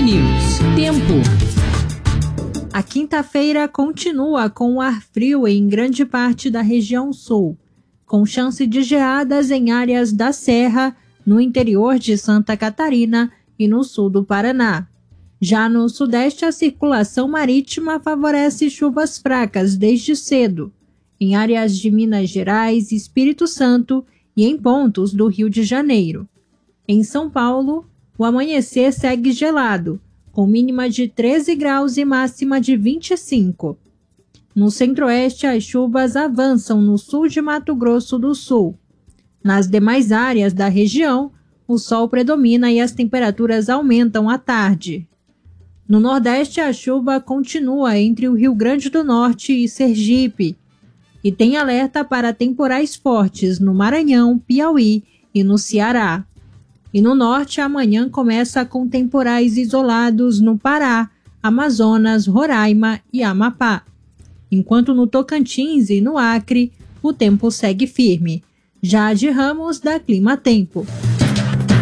News. Tempo. A quinta-feira continua com o ar frio em grande parte da região sul, com chance de geadas em áreas da Serra, no interior de Santa Catarina e no sul do Paraná. Já no sudeste, a circulação marítima favorece chuvas fracas desde cedo, em áreas de Minas Gerais, Espírito Santo e em pontos do Rio de Janeiro. Em São Paulo, o amanhecer segue gelado, com mínima de 13 graus e máxima de 25. No centro-oeste, as chuvas avançam no sul de Mato Grosso do Sul. Nas demais áreas da região, o sol predomina e as temperaturas aumentam à tarde. No Nordeste, a chuva continua entre o Rio Grande do Norte e Sergipe, e tem alerta para temporais fortes no Maranhão, Piauí e no Ceará. E no Norte, amanhã começa com temporais isolados no Pará, Amazonas, Roraima e Amapá. Enquanto no Tocantins e no Acre, o tempo segue firme. Jade Ramos, da Clima Tempo.